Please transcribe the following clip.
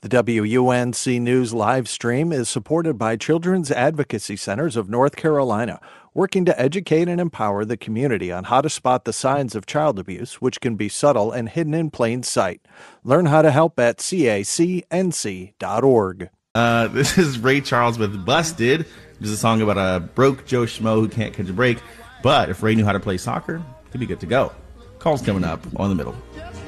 The WUNC News live stream is supported by Children's Advocacy Centers of North Carolina, working to educate and empower the community on how to spot the signs of child abuse, which can be subtle and hidden in plain sight. Learn how to help at cacnc.org. This is Ray Charles with Busted. This is a song about a broke Joe Schmo who can't catch a break. But if Ray knew how to play soccer, he'd be good to go. Call's coming up on The Middle.